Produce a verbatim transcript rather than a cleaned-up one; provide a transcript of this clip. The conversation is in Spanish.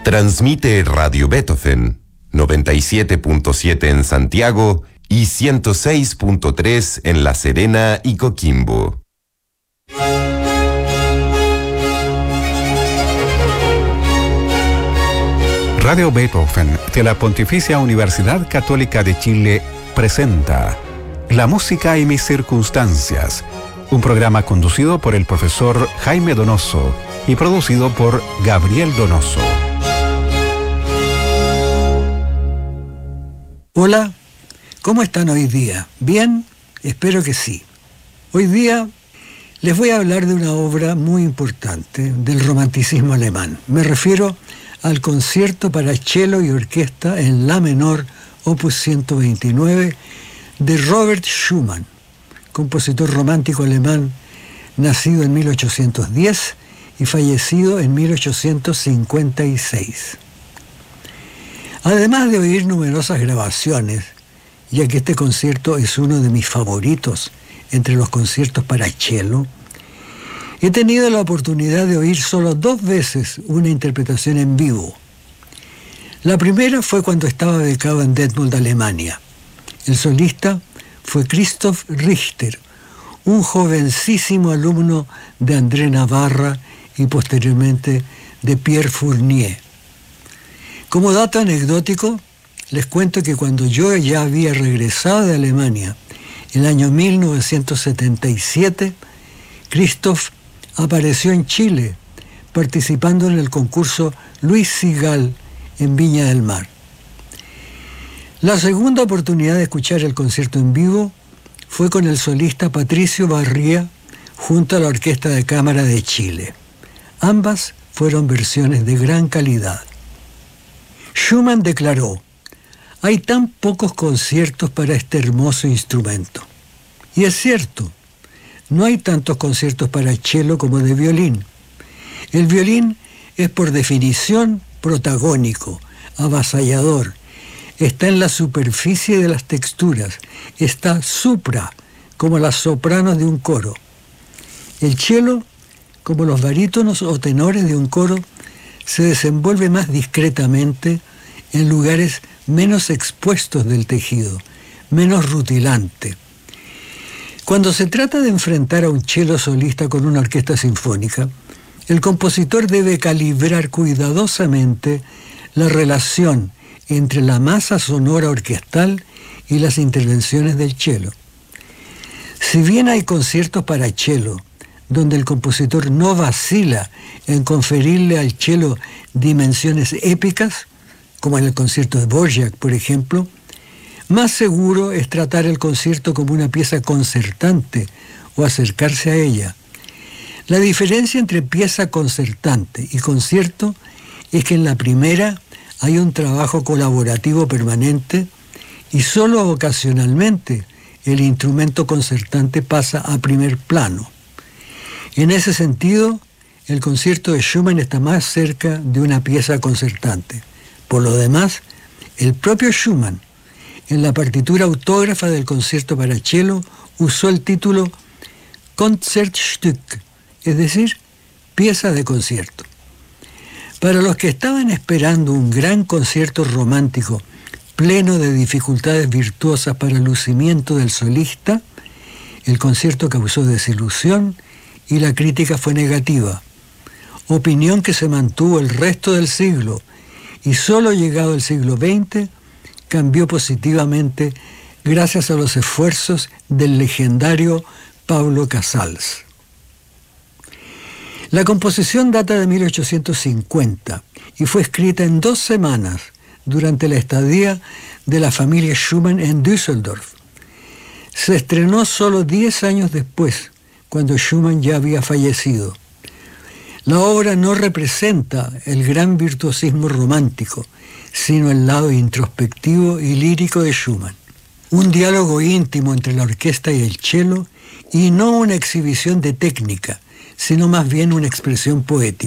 Transmite Radio Beethoven, noventa y siete punto siete en Santiago y ciento seis punto tres en La Serena y Coquimbo. Radio Beethoven de la Pontificia Universidad Católica de Chile presenta La música y mis circunstancias, un programa conducido por el profesor Jaime Donoso y producido por Gabriel Donoso. Hola, ¿cómo están hoy día? ¿Bien? Espero que sí. Hoy día les voy a hablar de una obra muy importante del romanticismo alemán. Me refiero al concierto para cello y orquesta en la menor, opus ciento veintinueve, de Robert Schumann, compositor romántico alemán, nacido en mil ochocientos diez y fallecido en mil ochocientos cincuenta y seis. Además de oír numerosas grabaciones, ya que este concierto es uno de mis favoritos entre los conciertos para cello, he tenido la oportunidad de oír solo dos veces una interpretación en vivo. La primera fue cuando estaba becado en Detmold, Alemania. El solista fue Christoph Richter, un jovencísimo alumno de André Navarra y posteriormente de Pierre Fournier. Como dato anecdótico, les cuento que cuando yo ya había regresado de Alemania, en el año mil novecientos setenta y siete, Christoph apareció en Chile, participando en el concurso Luis Sigal en Viña del Mar. La segunda oportunidad de escuchar el concierto en vivo fue con el solista Patricio Barría junto a la Orquesta de Cámara de Chile. Ambas fueron versiones de gran calidad. Schumann declaró: «Hay tan pocos conciertos para este hermoso instrumento». Y es cierto, no hay tantos conciertos para cello como de violín. El violín es por definición protagónico, avasallador, está en la superficie de las texturas, está supra, como las sopranos de un coro. El cello, como los barítonos o tenores de un coro, se desenvuelve más discretamente en lugares menos expuestos del tejido, menos rutilante. Cuando se trata de enfrentar a un cello solista con una orquesta sinfónica, el compositor debe calibrar cuidadosamente la relación entre la masa sonora orquestal y las intervenciones del cello. Si bien hay conciertos para cello, donde el compositor no vacila en conferirle al cello dimensiones épicas, como en el concierto de Dvorak, por ejemplo, más seguro es tratar el concierto como una pieza concertante o acercarse a ella. La diferencia entre pieza concertante y concierto es que en la primera hay un trabajo colaborativo permanente y solo ocasionalmente el instrumento concertante pasa a primer plano. En ese sentido, el concierto de Schumann está más cerca de una pieza concertante. Por lo demás, el propio Schumann, en la partitura autógrafa del concierto para cello, usó el título Konzertstück, es decir, pieza de concierto. Para los que estaban esperando un gran concierto romántico pleno de dificultades virtuosas para el lucimiento del solista, el concierto causó desilusión y la crítica fue negativa, opinión que se mantuvo el resto del siglo y solo llegado el siglo veinte cambió positivamente gracias a los esfuerzos del legendario Pablo Casals. La composición data de mil ochocientos cincuenta y fue escrita en dos semanas durante la estadía de la familia Schumann en Düsseldorf. Se estrenó solo diez años después, cuando Schumann ya había fallecido. La obra no representa el gran virtuosismo romántico, sino el lado introspectivo y lírico de Schumann. Un diálogo íntimo entre la orquesta y el cello, y no una exhibición de técnica, sino más bien una expresión poética.